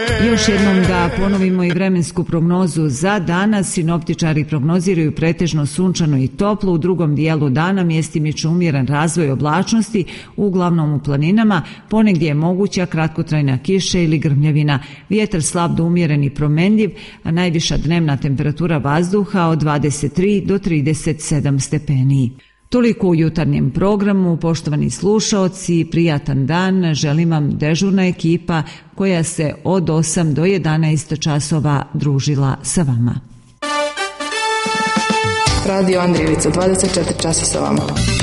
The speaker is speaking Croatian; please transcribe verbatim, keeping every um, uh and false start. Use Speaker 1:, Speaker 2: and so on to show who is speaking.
Speaker 1: Još jednom da ponovimo i vremensku prognozu za danas. Sinoptičari prognoziraju pretežno sunčano i toplo. U drugom dijelu dana mjestimično umjeren razvoj oblačnosti, uglavnom u planinama. Ponegdje je moguća kratkotrajna kiša ili grmljavina. Vjetar slab do umjeren i promjenjiv, a najviša dnevna temperatura vazduha od dvadeset tri do trideset sedam stepeni. Toliko u jutarnjem programu, poštovani slušaoci, prijatan dan, želim vam dežurna ekipa koja se od osam do jedanaest časova družila sa vama.
Speaker 2: Radio Andrijevica, dvadeset četiri časa sa vama.